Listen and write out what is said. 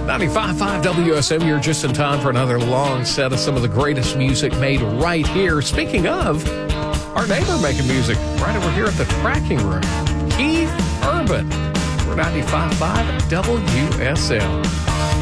95.5 WSM, you're just in time for another long set of some of the greatest music made right here. Speaking of, our neighbor making music right over here at the tracking room, Keith Urban. We're 95.5 WSM.